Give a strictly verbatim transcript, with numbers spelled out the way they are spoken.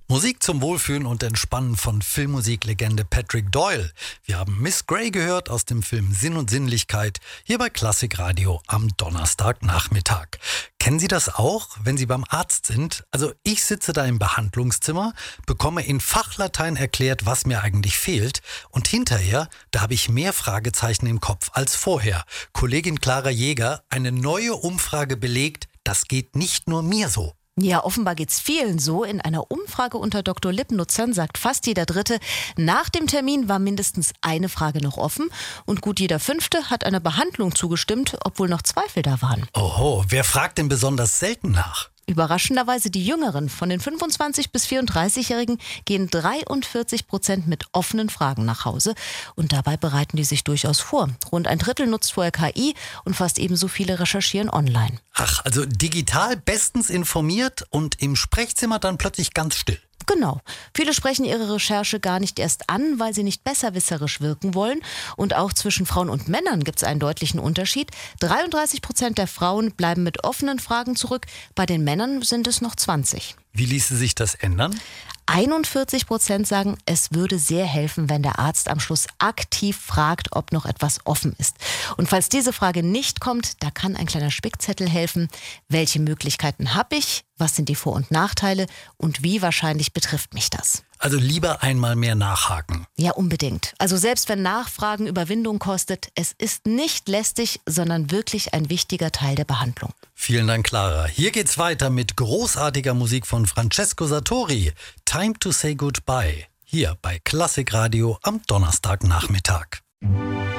Musik zum Wohlfühlen und Entspannen von Filmmusiklegende Patrick Doyle. Wir haben Miss Grey gehört aus dem Film Sinn und Sinnlichkeit hier bei Klassikradio am Donnerstagnachmittag. Kennen Sie das auch, wenn Sie beim Arzt sind? Also ich sitze da im Behandlungszimmer, bekomme in Fachlatein erklärt, was mir eigentlich fehlt und hinterher, da habe ich mehr Fragezeichen im Kopf als vorher. Kollegin Clara Jäger, eine neue Umfrage belegt, das geht nicht nur mir so. Ja, offenbar geht's vielen so. In einer Umfrage unter Doktor Lippennutzern sagt fast jeder Dritte, nach dem Termin war mindestens eine Frage noch offen und gut jeder Fünfte hat einer Behandlung zugestimmt, obwohl noch Zweifel da waren. Oho, wer fragt denn besonders selten nach? Überraschenderweise die Jüngeren. Von den fünfundzwanzig- bis vierunddreißigjährigen gehen dreiundvierzig Prozent mit offenen Fragen nach Hause. Und dabei bereiten die sich durchaus vor. Rund ein Drittel nutzt vorher K I und fast ebenso viele recherchieren online. Ach, also digital bestens informiert und im Sprechzimmer dann plötzlich ganz still. Genau. Viele sprechen ihre Recherche gar nicht erst an, weil sie nicht besserwisserisch wirken wollen. Und auch zwischen Frauen und Männern gibt es einen deutlichen Unterschied. dreiunddreißig Prozent der Frauen bleiben mit offenen Fragen zurück. Bei den Männern sind es noch zwanzig. Wie ließe sich das ändern? einundvierzig Prozent sagen, es würde sehr helfen, wenn der Arzt am Schluss aktiv fragt, ob noch etwas offen ist. Und falls diese Frage nicht kommt, da kann ein kleiner Spickzettel helfen. Welche Möglichkeiten habe ich? Was sind die Vor- und Nachteile? Und wie wahrscheinlich betrifft mich das? Also lieber einmal mehr nachhaken. Ja, unbedingt. Also selbst wenn Nachfragen Überwindung kostet, es ist nicht lästig, sondern wirklich ein wichtiger Teil der Behandlung. Vielen Dank, Clara. Hier geht's weiter mit großartiger Musik von Francesco Sartori. Time to say goodbye. Hier bei Klassikradio am Donnerstagnachmittag.